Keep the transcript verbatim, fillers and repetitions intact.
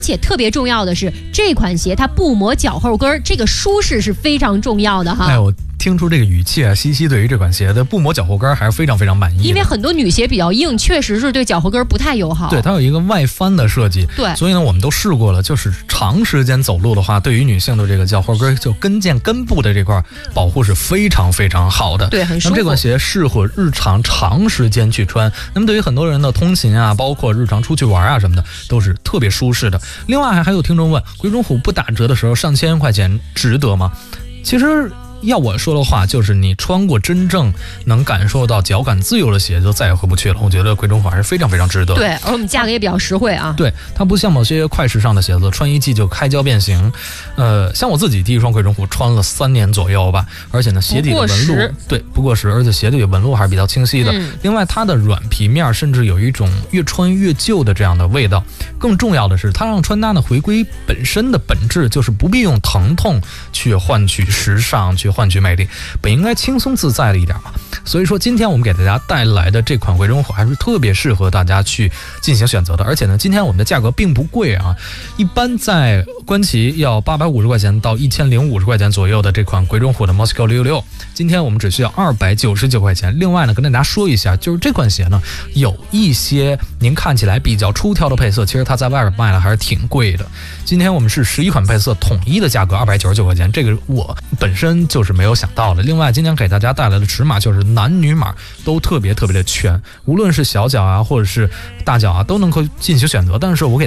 且特别重要的是，这款鞋它不磨脚后跟，这个舒适是非常重要的哈。 哎，我听出这个语气啊，西西对于这款鞋的不磨脚后跟还是非常非常满意的。 因为很多女鞋比较硬，确实是对脚后跟不太友好。 对，它有一个外翻的设计。 对， 所以呢，我们都试过了，就是长时间走路的话，对于女性的这个脚后跟就跟腱根部的这块保护是非常非常好的。 对，很舒服。 那么这款鞋适合日常长时间去穿。那么对于很多人的通勤啊，包括日常出去玩啊什么的，都是特别舒适的。另外还还有听众问，鬼冢虎不打折的时候上千块钱值得吗？其实要我说的话，就是你穿过真正能感受到脚感自由的鞋，就再也回不去了。我觉得鬼冢虎还是非常非常值得的。 对，而我们价格也比较实惠啊。 对，它不像某些快时尚的鞋子，穿一季就开胶变形。呃，像我自己第一双鬼冢虎穿了三年左右吧，而且呢，鞋底的纹路对不过时，而且鞋底的纹路还是比较清晰的。嗯、另外，它的软皮面甚至有一种越穿越旧的这样的味道。更重要的是，它让穿搭呢回归本身的本质，就是不必用疼痛去换取时尚，去换取美丽，本应该轻松自在的一点嘛。所以说，今天我们给大家带来的这款鬼冢虎还是特别适合大家去进行选择的。而且呢，今天我们的价格并不贵啊，一般在官旗要八百五十块钱到一千零五十块钱左右的这款鬼冢虎的 Moscow 六六六，今天我们只需要二百九十九块钱。另外呢，跟大家说一下，就是这款鞋呢，有一些您看起来比较出挑的配色，其实它在外边卖了还是挺贵的。今天我们是十一款配色统一的价格二百九十九块钱，这个我本身就是没有想到的。另外，今天给大家带来的尺码就是男女码都特别特别的全，无论是小脚啊或者是大脚啊都能够进行选择。但是我给